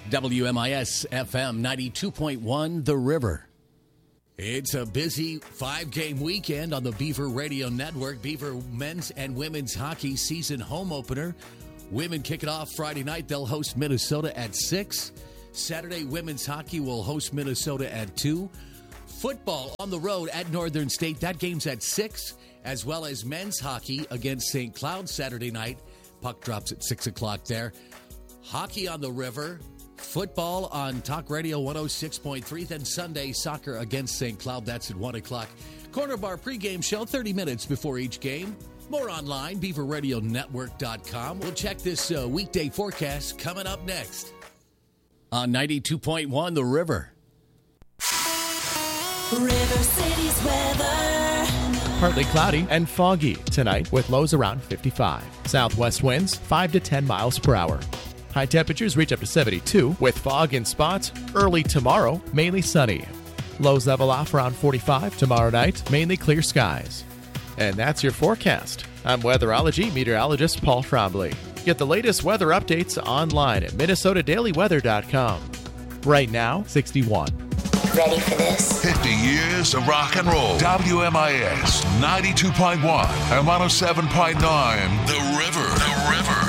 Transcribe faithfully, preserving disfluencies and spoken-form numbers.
W M I S F M ninety-two point one, The River. It's a busy five-game weekend on the Beaver Radio Network. Beaver men's and women's hockey season home opener. Women kick it off Friday night. They'll host Minnesota at six. Saturday, women's hockey will host Minnesota at two. Football on the road at Northern State. That game's at six, as well as men's hockey against Saint Cloud Saturday night. Puck drops at six o'clock there. Hockey on the river. Football on Talk Radio one oh six point three. Then Sunday, soccer against Saint Cloud. That's at one o'clock. Corner Bar pregame show, thirty minutes before each game. More online, beaver radio network dot com. We'll check this uh, weekday forecast coming up next. On ninety-two point one, The River. River City's weather. Partly cloudy and foggy tonight with lows around fifty-five. Southwest winds five to ten miles per hour. High temperatures reach up to seventy-two with fog in spots early tomorrow, mainly sunny. Lows level off around forty-five tomorrow night, mainly clear skies. And that's your forecast. I'm weatherology meteorologist Paul Trombley. Get the latest weather updates online at minnesota daily weather dot com. Right now, sixty-one. Ready for this? fifty years of rock and roll. W M I S ninety-two point one and one oh seven point nine. The River. The River.